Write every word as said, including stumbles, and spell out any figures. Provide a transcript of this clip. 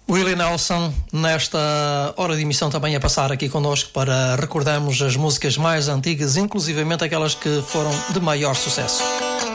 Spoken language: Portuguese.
Willie Nelson, nesta hora de emissão também a passar aqui connosco para recordarmos as músicas mais antigas, inclusivamente aquelas que foram de maior sucesso.